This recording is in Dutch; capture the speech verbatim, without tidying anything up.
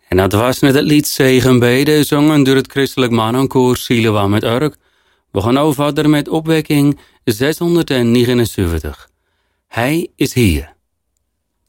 En dat was net het lied Zegenbede, zongen door het christelijk mannenkoor Siloam met Urk. We gaan over verder met opwekking zeshonderdnegenenzeventig. Hij is hier.